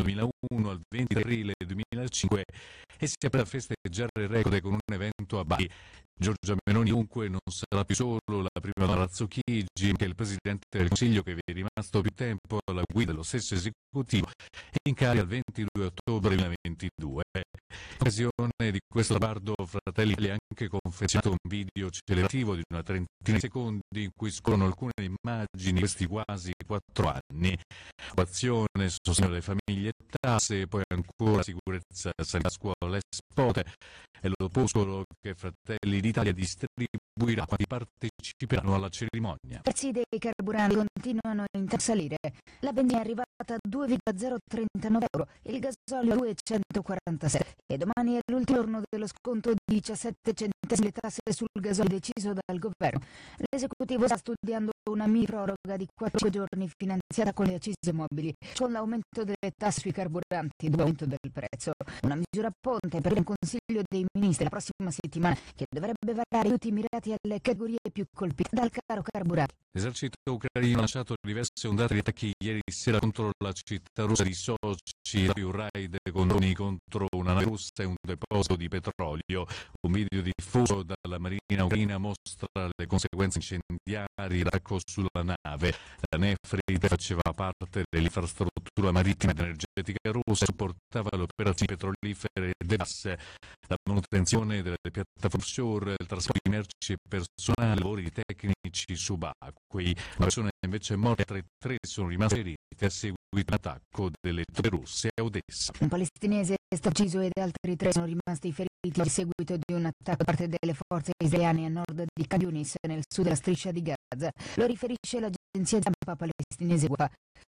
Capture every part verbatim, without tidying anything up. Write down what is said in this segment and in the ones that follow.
duemilauno al venti aprile duemilacinque e si apre a festeggiare il record con un evento a Bari. Giorgia Meloni dunque non sarà più solo la prima donna Palazzo Chigi, che è il Presidente del Consiglio che vi è rimasto più tempo alla guida dello stesso esecutivo in carica al ventidue ottobre duemilaventidue. In occasione di questo traguardo Fratelli d'Italia ha anche confezionato un video celebrativo di una trentina di secondi in cui scorrono alcune immagini di questi quasi quattro anni. Occupazione, sostegno alle famiglie e tasse, poi ancora sicurezza, sanità, scuola e sport. È l'opuscolo che Fratelli d'Italia distribuirà a quanti parteciperanno alla cerimonia. I prezzi dei carburanti continuano a salire. La benzina è arrivata a due virgola zero trentanove euro, il gasolio a due virgola centoquarantasei e domani è l'ultimo giorno dello sconto di diciassette centesimi le tasse sul gasolio deciso dal governo. L'esecutivo sta studiando una mini proroga di quattro giorni finanziata con le accise mobili, con l'aumento delle tasse sui carburanti dopo l'aumento del prezzo. Una misura ponte per il Consiglio dei Ministri la prossima settimana che dovrebbe varare aiuti mirati alle categorie più colpite dal caro carburanti. L'esercito ucraino ha lanciato diverse ondate di attacchi ieri sera contro la città russa di Sochi, più raid con droni contro una nave russa e un deposito di petrolio. Un video diffuso dalla Marina ucraina mostra le conseguenze incendiarie dell'attacco sulla nave. La Nefrit faceva parte dell'infrastruttura marittima ed energetica russa e supportava le operazioni petrolifere e del gas, la manutenzione delle piattaforme offshore, il trasporto di merci e personale, lavori tecnici subacquei. Una persona invece è morta e altre tre sono rimaste ferite a seguito di un attacco delle truppe russe a Odessa. Un palestinese è stato ucciso ed altri tre sono rimasti feriti a seguito di un attacco da parte delle forze israeliane a nord di Khan Yunis, nel sud della striscia di Gaza. Lo riferisce l'agenzia di stampa palestinese Wafa.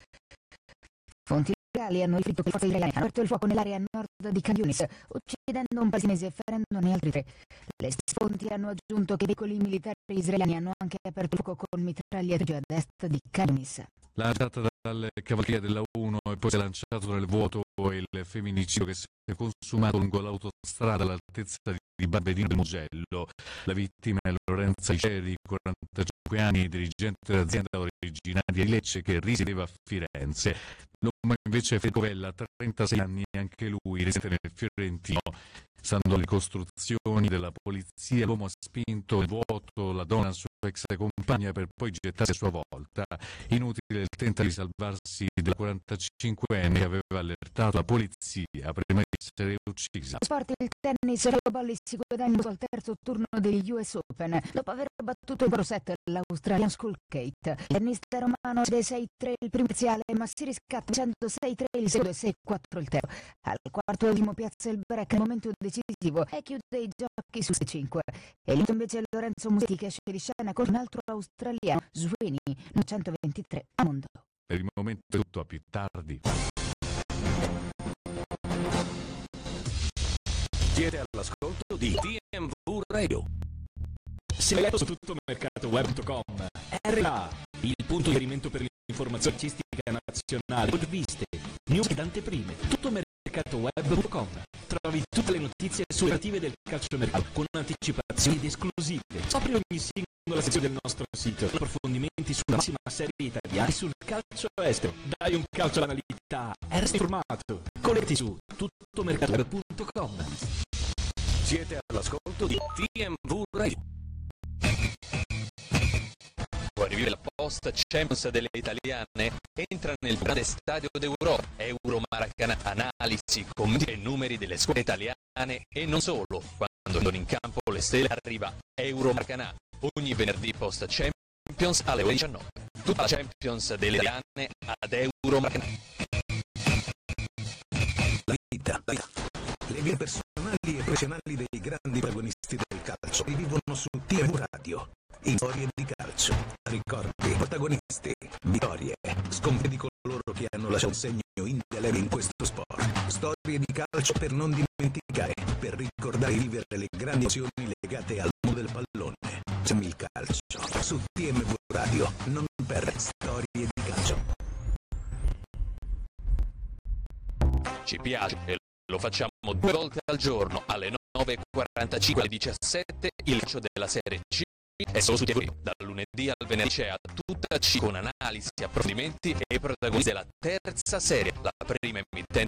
Fonti legali hanno riferito che le forze israeliane hanno aperto il fuoco nell'area a nord di Khan Yunis, uccidendo un palestinese e ferendone altri tre. Le stesse fonti hanno aggiunto che i veicoli militari israeliani hanno anche aperto il fuoco con mitragliatrici ad est di Khan Yunis. Lanciata dalle cavallerie della uno e poi si è lanciato nel vuoto il femminicidio che si è consumato lungo l'autostrada all'altezza di Barbedino del Mugello. La vittima è Lorenza Iceri, quarantacinque anni, dirigente dell'azienda originaria di Lecce che risiedeva a Firenze. L'uomo invece è Federico Vella, trentasei anni, anche lui residente nel Fiorentino. Stando alle costruzioni della polizia, l'uomo ha spinto il vuoto la donna, sua ex compagna, per poi gettarsi a sua volta. Inutile il tentativo di salvarsi della quarantacinquenne che aveva allertato la polizia prima di essere uccisa. Sport, il tennis, Roberto Bolli si guadagna al terzo turno degli U S Open dopo aver battuto in set l'Australian Skullgate. Il tennista romano cede sei tre il primo parziale, ma si riscatta vincendo sei tre il secondo e sei quattro il terzo. Al quarto e ultimo piazza il break nel momento decisivo e chiude i giochi su sei cinque. E lì invece Lorenzo Musetti che esce di scena con un altro australiano, Sweeney, novecentoventitré a mondo. Per il momento è tutto, a più tardi. Siete all'ascolto di T M V Radio. Se letto su tutto mercato web punto com, R A, il punto di riferimento per l'informazione artistica nazionale, riviste, news ed anteprime, tutto mercato web punto com. Trovi tutte le notizie sulle attive del calciomercato con anticipazioni ed esclusive. Scopri ogni singola sezione del nostro sito, approfondimenti sulla massima serie italiana e sul calcio estero. Dai un calcio all'analità, resta informato. Colletti su tutto mercato web punto com. Siete all'ascolto di T M V Radio. Vuoi rivivere la post Champions delle italiane? Entra nel grande stadio d'Europa, Euro Maracanã, analisi, commenti e numeri delle squadre italiane e non solo. Quando vengono in campo le stelle arriva Euro Maracanã, ogni venerdì post Champions alle ore diciannove. Tutta la Champions delle italiane ad Euro Maracanã. La vita, la vita. Le vie personali e professionali dei grandi protagonisti del calcio vivono su T M V Radio. In storie di calcio, ricordi, protagonisti, vittorie, sconfitte di coloro che hanno lasciato un segno indelebile in questo sport. Storie di calcio per non dimenticare, per ricordare e vivere le grandi emozioni legate al mondo del pallone. Segui il calcio su T M V Radio, non per storie di calcio. Ci piace e lo facciamo due volte al giorno alle nove e quarantacinque alle diciassette il calcio della Serie C è solo su T V. Dal lunedì al venerdì c'è A Tutta C con analisi, approfondimenti e protagonisti della terza serie. La prima emittente